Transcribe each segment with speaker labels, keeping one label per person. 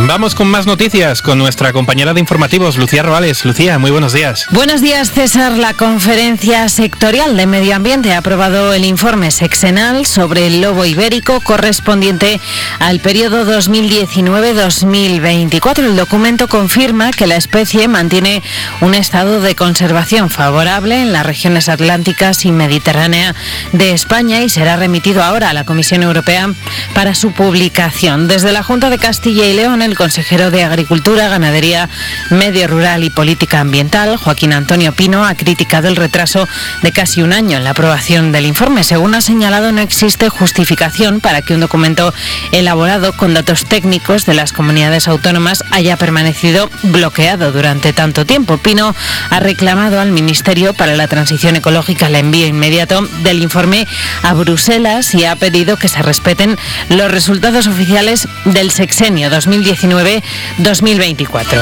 Speaker 1: Vamos con más noticias con nuestra compañera de informativos, Lucía Robales. Lucía, muy buenos días.
Speaker 2: Buenos días, César. La Conferencia Sectorial de Medio Ambiente ha aprobado el informe sexenal sobre el lobo ibérico correspondiente al periodo 2019-2024. El documento confirma que la especie mantiene un estado de conservación favorable en las regiones atlánticas y mediterránea de España y será remitido ahora a la Comisión Europea para su publicación. Desde la Junta de Castilla y León, el consejero de Agricultura, Ganadería, Medio Rural y Política Ambiental, Joaquín Antonio Pino, ha criticado el retraso de casi un año en la aprobación del informe. Según ha señalado, no existe justificación para que un documento elaborado con datos técnicos de las comunidades autónomas haya permanecido bloqueado durante tanto tiempo. Pino ha reclamado al Ministerio para la Transición Ecológica el envío inmediato del informe a Bruselas y ha pedido que se respeten los resultados oficiales del sexenio 2019-2024.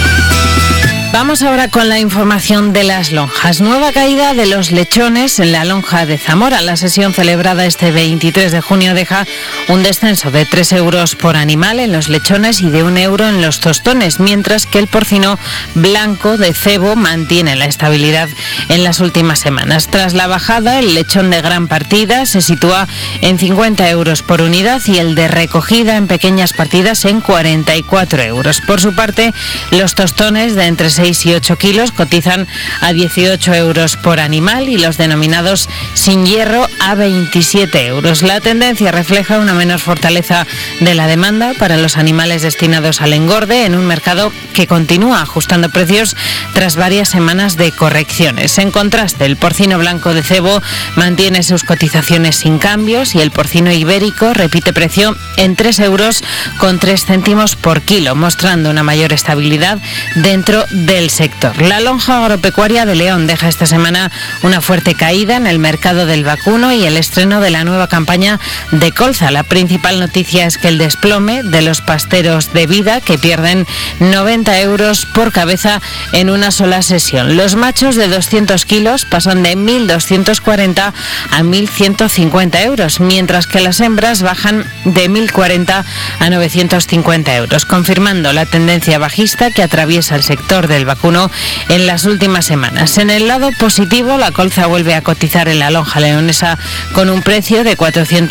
Speaker 2: Vamos ahora con la información de las lonjas. Nueva caída de los lechones en la lonja de Zamora. La sesión celebrada este 23 de junio deja un descenso de 3 euros por animal en los lechones y de 1 euro en los tostones, mientras que el porcino blanco de cebo mantiene la estabilidad en las últimas semanas. Tras la bajada, el lechón de gran partida se sitúa en 50 euros por unidad y el de recogida en pequeñas partidas en 44 euros. Por su parte, los tostones de entre 6 y 8 kilos cotizan a 18 euros por animal y los denominados sin hierro a 27 euros. La tendencia refleja una menor fortaleza de la demanda para los animales destinados al engorde en un mercado que continúa ajustando precios tras varias semanas de correcciones. En contraste, el porcino blanco de cebo mantiene sus cotizaciones sin cambios y el porcino ibérico repite precio en 3 euros con 3 céntimos por kilo, mostrando una mayor estabilidad dentro del sector. La lonja agropecuaria de León deja esta semana una fuerte caída en el mercado del vacuno y el estreno de la nueva campaña de colza. La principal noticia es que el desplome de los pasteros de vida, que pierden 90 euros por cabeza en una sola sesión. Los machos de 200 kilos pasan de 1.240 a 1.150 euros, mientras que las hembras bajan de 1.040 a 950 euros, confirmando la tendencia bajista que atraviesa el sector del vacuno en las últimas semanas. En el lado positivo, la colza vuelve a cotizar en la lonja leonesa con un precio de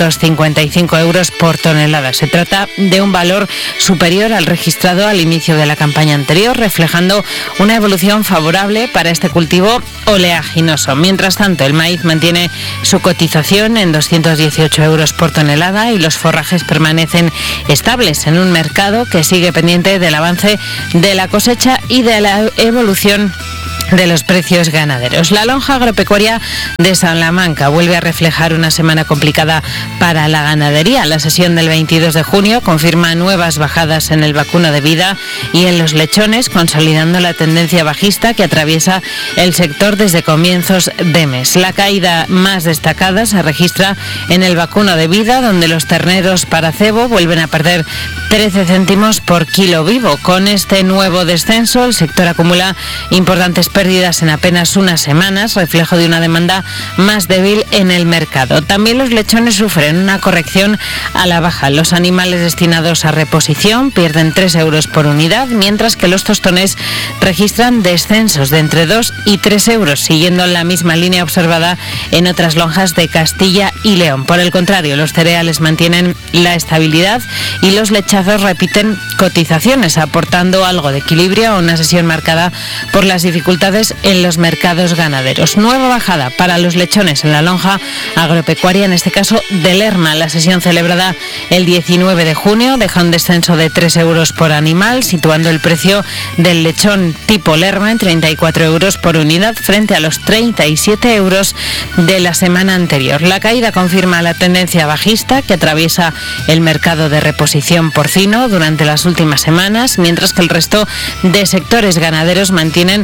Speaker 2: 455 euros por tonelada. Se trata de un valor superior al registrado al inicio de la campaña anterior, reflejando una evolución favorable para este cultivo oleaginoso. Mientras tanto, el maíz mantiene su cotización en 218 euros por tonelada y los forrajes permanecen estables en un mercado que sigue pendiente del avance de la cosecha y de la evolución de los precios ganaderos. La lonja agropecuaria de Salamanca vuelve a reflejar una semana complicada para la ganadería. La sesión del 22 de junio confirma nuevas bajadas en el vacuno de vida y en los lechones, consolidando la tendencia bajista que atraviesa el sector desde comienzos de mes. La caída más destacada se registra en el vacuno de vida, donde los terneros para cebo vuelven a perder 13 céntimos por kilo vivo. Con este nuevo descenso, el sector acumula importantes pérdidas en apenas unas semanas, reflejo de una demanda más débil en el mercado. También los lechones sufren una corrección a la baja. Los animales destinados a reposición pierden 3 euros por unidad, mientras que los tostones registran descensos de entre 2 y 3 euros, siguiendo la misma línea observada en otras lonjas de Castilla y León. Por el contrario, los cereales mantienen la estabilidad y los lechazos repiten cotizaciones, aportando algo de equilibrio a una sesión marcada por las dificultades en los mercados ganaderos. Nueva bajada para los lechones en la lonja agropecuaria, en este caso de Lerma. La sesión celebrada el 19 de junio deja un descenso de 3 euros por animal, situando el precio del lechón tipo Lerma en 34 euros por unidad frente a los 37 euros de la semana anterior. La caída confirma la tendencia bajista que atraviesa el mercado de reposición porcino durante las últimas semanas, mientras que el resto de sectores ganaderos mantienen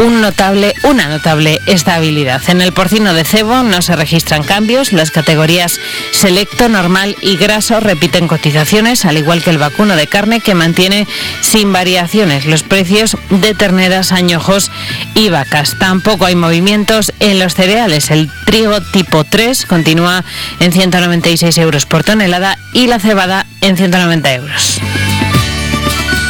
Speaker 2: una notable estabilidad. En el porcino de cebo no se registran cambios. Las categorías selecto, normal y graso repiten cotizaciones, al igual que el vacuno de carne, que mantiene sin variaciones los precios de terneras, añojos y vacas. Tampoco hay movimientos en los cereales. El trigo tipo 3 continúa en 196 euros por tonelada y la cebada en 190 euros.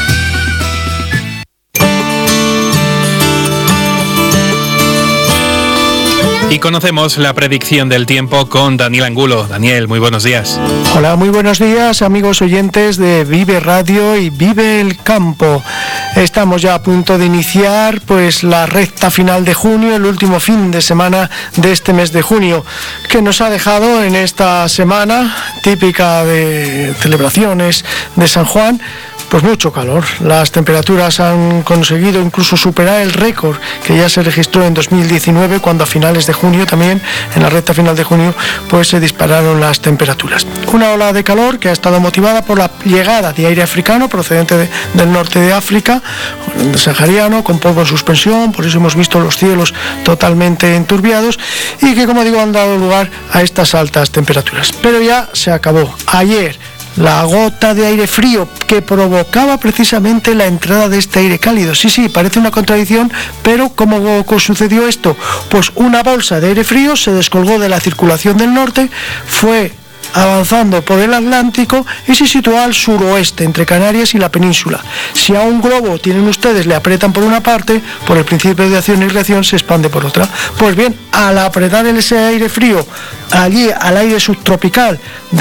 Speaker 1: Y conocemos la predicción del tiempo con Daniel Angulo. Daniel, muy buenos días.
Speaker 3: Hola, muy buenos días, amigos oyentes de Vive Radio y Vive el Campo. Estamos ya a punto de iniciar pues la recta final de junio, el último fin de semana de este mes de junio, que nos ha dejado en esta semana típica de celebraciones de San Juan, pues mucho calor. Las temperaturas han conseguido incluso superar el récord que ya se registró en 2019, cuando a finales de junio, también en la recta final de junio, pues se dispararon las temperaturas. Una ola de calor que ha estado motivada por la llegada de aire africano procedente del norte de África, del sahariano, con polvo en suspensión. Por eso hemos visto los cielos totalmente enturbiados y que, como digo, han dado lugar a estas altas temperaturas. Pero ya se acabó. Ayer, la gota de aire frío que provocaba precisamente la entrada de este aire cálido. Sí, parece una contradicción, pero ¿cómo sucedió esto? Pues una bolsa de aire frío se descolgó de la circulación del norte, fue avanzando por el Atlántico y se situó al suroeste, entre Canarias y la península. Si a un globo tienen ustedes, le aprietan por una parte, por el principio de acción y reacción se expande por otra. Pues bien, al apretar ese aire frío allí al aire subtropical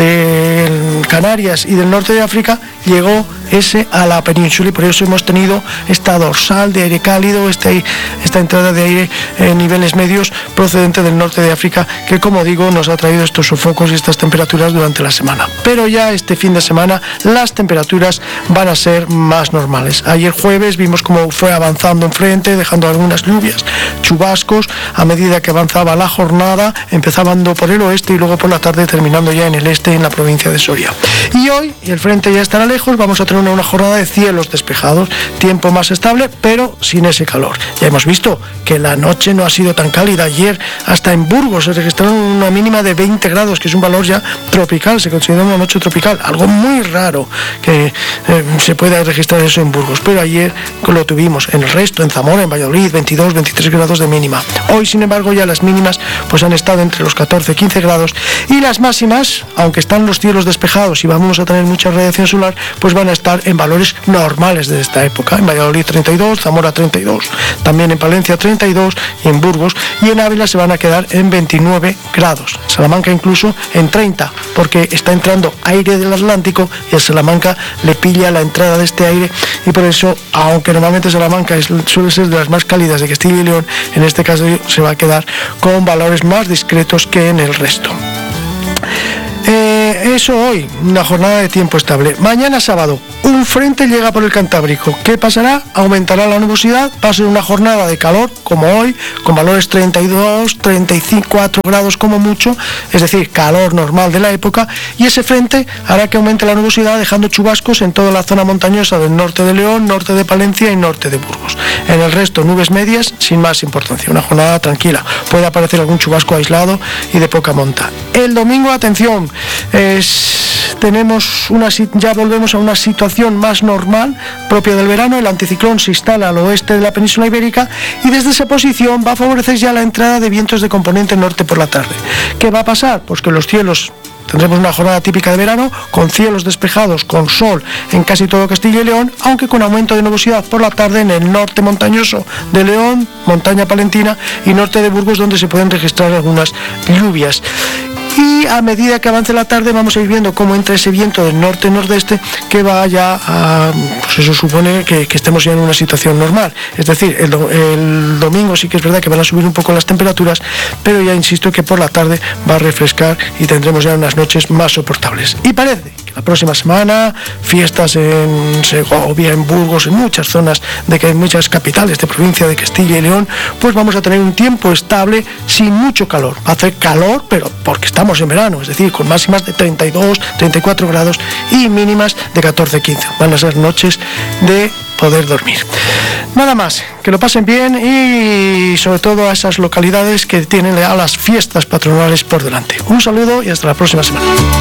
Speaker 3: de Canarias y del norte de África, llegó ese a la península, y por eso hemos tenido esta dorsal de aire cálido, esta entrada de aire en niveles medios procedente del norte de África, que, como digo, nos ha traído estos sofocos y estas temperaturas durante la semana. Pero ya este fin de semana las temperaturas van a ser más normales. Ayer jueves vimos cómo fue avanzando en frente, dejando algunas lluvias, chubascos, a medida que avanzaba la jornada, empezaban por el oeste y luego por la tarde terminando ya en el este, en la provincia de Soria. Y hoy, y el frente ya estará lejos, vamos a tener una jornada de cielos despejados, tiempo más estable, pero sin ese calor. Ya hemos visto que la noche no ha sido tan cálida. Ayer hasta en Burgos se registraron una mínima de 20 grados, que es un valor ya tropical, se considera una noche tropical, algo muy raro que se pueda registrar eso en Burgos, pero ayer lo tuvimos. En el resto, en Zamora, en Valladolid, 22, 23 grados de mínima. Hoy, sin embargo, ya las mínimas pues han estado entre los 14 y 15 grados, y las máximas, aunque están los cielos despejados y vamos a tener mucha radiación solar, pues van a estar en valores normales de esta época. En Valladolid 32, Zamora 32, también en Palencia 32 y en Burgos, y en Ávila se van a quedar en 29 grados. Salamanca incluso en 30, porque está entrando aire del Atlántico y a Salamanca le pilla la entrada de este aire, y por eso, aunque normalmente Salamanca suele ser de las más cálidas de Castilla y León, en este caso se va a quedar con valores más discretos que en el resto. Eso hoy, una jornada de tiempo estable. Mañana sábado, un frente llega por el Cantábrico. ¿Qué pasará? Aumentará la nubosidad, va a ser una jornada de calor, como hoy, con valores 32, 34 grados como mucho, es decir, calor normal de la época, y ese frente hará que aumente la nubosidad, dejando chubascos en toda la zona montañosa del norte de León, norte de Palencia y norte de Burgos. En el resto, nubes medias sin más importancia, una jornada tranquila. Puede aparecer algún chubasco aislado y de poca monta. El domingo, atención, ya volvemos a una situación más normal, propia del verano. El anticiclón se instala al oeste de la península ibérica y desde esa posición va a favorecer ya la entrada de vientos de componente norte por la tarde. ¿Qué va a pasar? Pues que los cielos, tendremos una jornada típica de verano, con cielos despejados, con sol en casi todo Castilla y León, aunque con aumento de nubosidad por la tarde en el norte montañoso de León, montaña palentina y norte de Burgos, donde se pueden registrar algunas lluvias. Y a medida que avance la tarde vamos a ir viendo cómo entra ese viento del norte-nordeste, que va ya a, pues eso supone que estemos ya en una situación normal. Es decir, el domingo sí que es verdad que van a subir un poco las temperaturas, pero ya insisto que por la tarde va a refrescar y tendremos ya unas noches más soportables. Y parece que la próxima semana, fiestas en Segovia, en Burgos, en muchas zonas, en muchas capitales de provincia de Castilla y León, pues vamos a tener un tiempo estable sin mucho calor. Va a hacer calor, pero porque estamos en verano, es decir, con máximas de 32, 34 grados y mínimas de 14, 15. Van a ser noches de poder dormir. Nada más, que lo pasen bien y sobre todo a esas localidades que tienen a las fiestas patronales por delante. Un saludo y hasta la próxima semana.